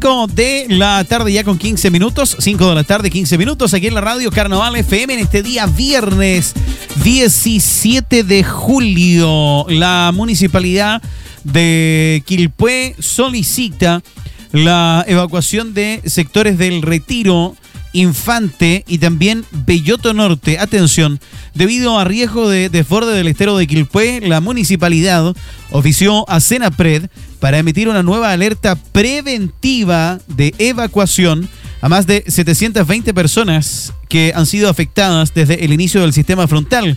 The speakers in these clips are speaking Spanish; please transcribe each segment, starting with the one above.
De la tarde ya con 15 minutos, 5 de la tarde, 15 minutos, aquí en la radio Carnaval FM en este día viernes 17 de julio. La municipalidad de Quilpué solicita la evacuación de sectores del Retiro, Infante y también Belloto Norte. Atención, debido a riesgo de desborde del estero de Quilpué, la municipalidad ofició a Senapred para emitir una nueva alerta preventiva de evacuación a más de 720 personas que han sido afectadas desde el inicio del sistema frontal.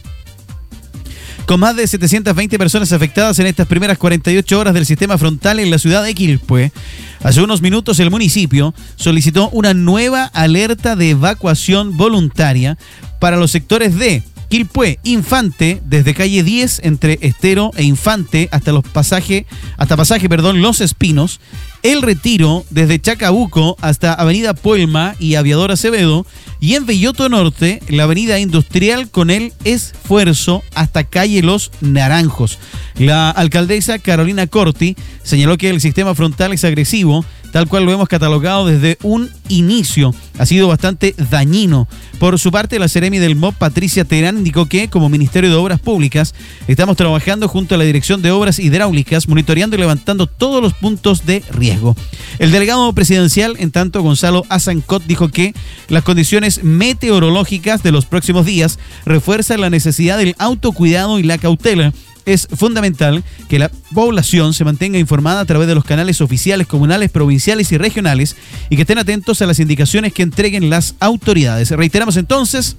Con más de 720 personas afectadas en estas primeras 48 horas del sistema frontal en la ciudad de Quilpué, hace unos minutos el municipio solicitó una nueva alerta de evacuación voluntaria para los sectores de Quilpué, Infante, desde calle 10 entre Estero e Infante hasta pasaje Los Espinos, El Retiro desde Chacabuco hasta Avenida Puelma y Aviador Acevedo, y en Belloto Norte, la Avenida Industrial con El Esfuerzo hasta calle Los Naranjos. La alcaldesa Carolina Corti señaló que el sistema frontal es agresivo, tal cual lo hemos catalogado desde un inicio. Ha sido bastante dañino. Por su parte, la seremi del MOP, Patricia Terán, indicó que, como Ministerio de Obras Públicas, estamos trabajando junto a la Dirección de Obras Hidráulicas, monitoreando y levantando todos los puntos de riesgo. El delegado presidencial, en tanto, Gonzalo Azancot, dijo que las condiciones meteorológicas de los próximos días refuerzan la necesidad del autocuidado y la cautela. Es fundamental que la población se mantenga informada a través de los canales oficiales, comunales, provinciales y regionales y que estén atentos a las indicaciones que entreguen las autoridades. Reiteramos entonces,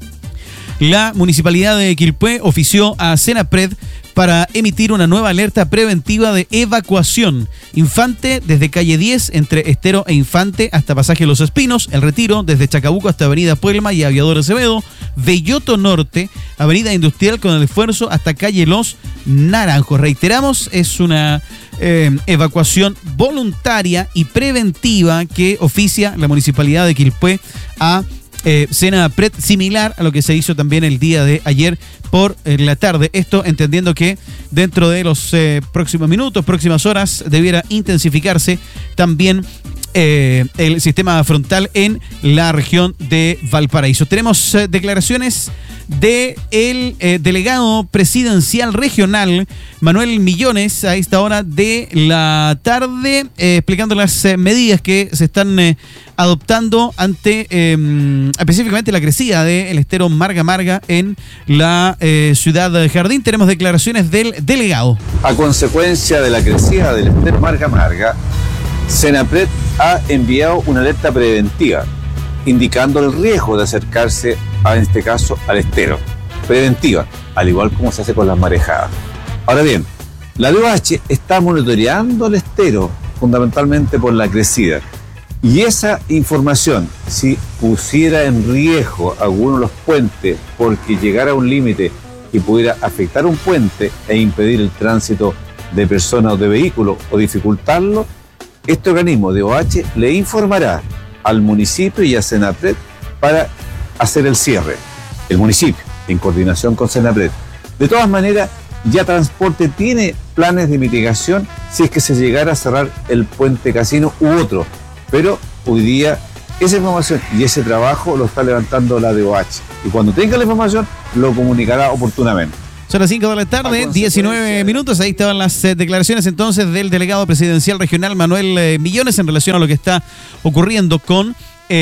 la Municipalidad de Quilpué ofició a Senapred para emitir una nueva alerta preventiva de evacuación. Infante desde calle 10 entre Estero e Infante hasta pasaje Los Espinos, El Retiro desde Chacabuco hasta Avenida Puelma y Aviador Acevedo, Belloto Norte, Avenida Industrial con El Esfuerzo hasta calle Los Naranjos. Reiteramos, es una evacuación voluntaria y preventiva que oficia la Municipalidad de Quilpué a Senapred, similar a lo que se hizo también el día de ayer por la tarde. Esto entendiendo que dentro de los próximos minutos, próximas horas, debiera intensificarse también el sistema frontal en la región de Valparaíso. Tenemos declaraciones del delegado presidencial regional Manuel Millones a esta hora de la tarde, explicando las medidas que se están adoptando ante específicamente la crecida del estero Marga Marga en la ciudad de Jardín. Tenemos declaraciones del delegado. A consecuencia de la crecida del estero Marga Marga, Senapred ha enviado una alerta preventiva indicando el riesgo de acercarse, en este caso, al estero. Preventiva, al igual como se hace con las marejadas. Ahora bien, la DOH está monitoreando el estero fundamentalmente por la crecida. Y esa información, si pusiera en riesgo alguno de los puentes porque llegara a un límite y pudiera afectar un puente e impedir el tránsito de personas o de vehículos o dificultarlo, este organismo de OH le informará al municipio y a Senapred para hacer el cierre. El municipio, en coordinación con Senapred. De todas maneras, ya Transporte tiene planes de mitigación si es que se llegara a cerrar el puente Casino u otro. Pero hoy día esa información y ese trabajo lo está levantando la DOH. Y cuando tenga la información, lo comunicará oportunamente. Son las 5 de la tarde, 19 minutos. Ahí estaban las declaraciones entonces del delegado presidencial regional Manuel Millones en relación a lo que está ocurriendo con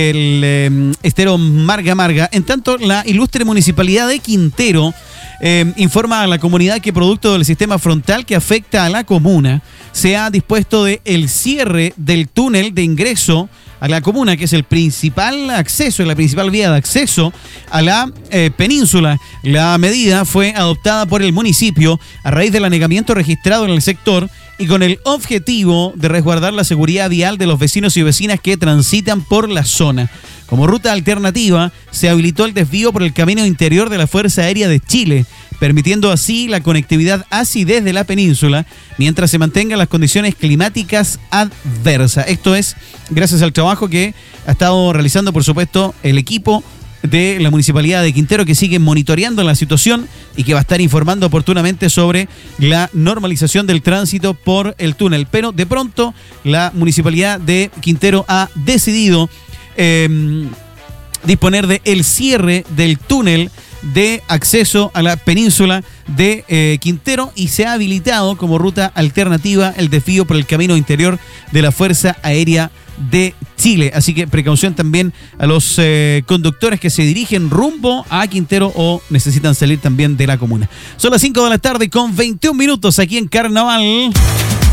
el estero Marga Marga. En tanto, la ilustre municipalidad de Quintero informa a la comunidad que producto del sistema frontal que afecta a la comuna, se ha dispuesto el cierre del túnel de ingreso a la comuna, que es el principal acceso, la principal vía de acceso a la península. La medida fue adoptada por el municipio a raíz del anegamiento registrado en el sector y con el objetivo de resguardar la seguridad vial de los vecinos y vecinas que transitan por la zona. Como ruta alternativa, se habilitó el desvío por el camino interior de la Fuerza Aérea de Chile, permitiendo así la conectividad hacia y desde la península, mientras se mantengan las condiciones climáticas adversas. Esto es gracias al trabajo que ha estado realizando, por supuesto, el equipo de la Municipalidad de Quintero, que sigue monitoreando la situación y que va a estar informando oportunamente sobre la normalización del tránsito por el túnel. Pero de pronto la Municipalidad de Quintero ha decidido disponer de el cierre del túnel de acceso a la península de Quintero, y se ha habilitado como ruta alternativa el desvío por el camino interior de la Fuerza Aérea de Chile. Así que precaución también a los conductores que se dirigen rumbo a Quintero o necesitan salir también de la comuna. Son las 5 de la tarde con 21 minutos aquí en Carnaval.